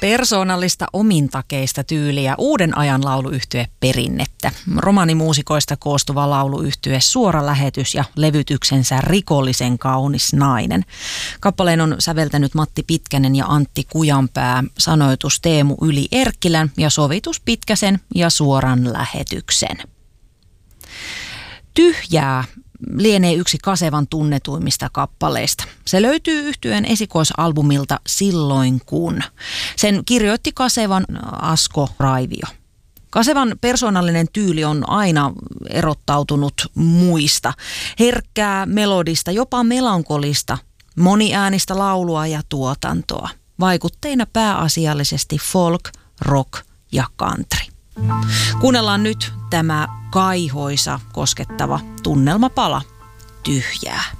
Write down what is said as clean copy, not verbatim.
Persoonallista omintakeista tyyliä uuden ajan lauluyhtye perinnettä. Romanimuusikoista koostuva lauluyhtye Suora lähetys ja levytyksensä Rikollisen kaunis nainen. Kappaleen on säveltänyt Matti Pitkänen ja Antti Kujanpää, sanoitus Teemu Yli-Erkkilän ja sovitus Pitkäsen ja Suoran lähetyksen. Tyhjää lienee yksi Kasevan tunnetuimmista kappaleista. Se löytyy yhtyeen esikoisalbumilta Silloin kun. Sen kirjoitti Kasevan Asko Raivio. Kasevan persoonallinen tyyli on aina erottautunut muista. Herkkää, melodista, jopa melankolista, moniäänistä laulua ja tuotantoa. Vaikutteina pääasiallisesti folk, rock ja country. Kuunnellaan nyt tämä kaihoisa, koskettava tunnelmapala Tyhjää.